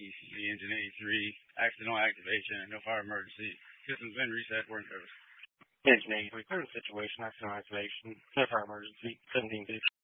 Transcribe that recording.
ECC engine 83, accidental activation, no fire emergency. System's been reset, we're in service. Engine 83, current situation, accidental activation, no fire emergency, 17